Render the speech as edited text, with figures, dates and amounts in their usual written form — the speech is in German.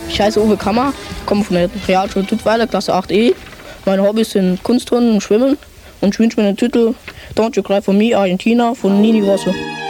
Ich heiße Uwe Kammer, komme von der Realschule Duttweiler, Klasse 8e. Meine Hobbys sind Kunstturnen und Schwimmen und ich wünsche mir den Titel Don't You Cry For Me, Argentina von Nini Grosso.